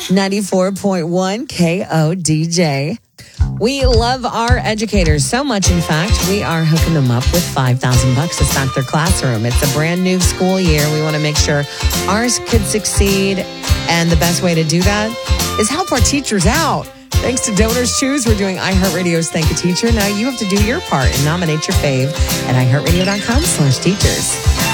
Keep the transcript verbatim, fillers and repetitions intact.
ninety-four point one K O D J. We love our educators so much. In fact, we are hooking them up with five thousand bucks to stock their classroom. It's a brand new school year. We want to make sure ours could succeed. And the best way to do that is help our teachers out. Thanks to Donors Choose, we're doing iHeartRadio's Thank a Teacher. Now you have to do your part and nominate your fave at iHeartRadio.com slash teachers.